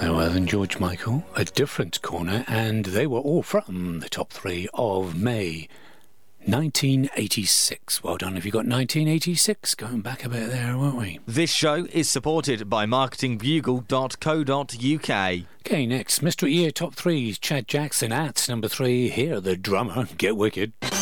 Well, and George Michael, A Different Corner, and they were all from the top 3 of May 1986. Well done if you got 1986. Going back a bit there, weren't we? This show is supported by marketingbugle.co.uk. Okay, next, Mystery Year Top 3s, Chad Jackson at number 3. Here, the drummer, Get Wicked.